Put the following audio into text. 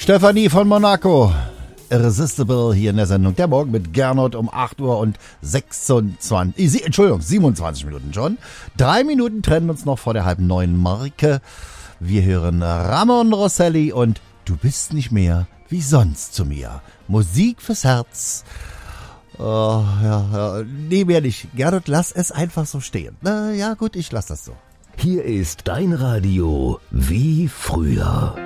Stefanie von Monaco. Irresistible hier in der Sendung. Der Morgen mit Gernot um 8 Uhr und 27 Minuten schon. 3 Minuten trennen uns noch vor der 8:30 Marke. Wir hören Ramon Rosselli und Du bist nicht mehr wie sonst zu mir. Musik fürs Herz. Oh, ja. Nee, mehr nicht. Gernot, lass es einfach so stehen. Na ja, gut, ich lass das so. Hier ist dein Radio wie früher.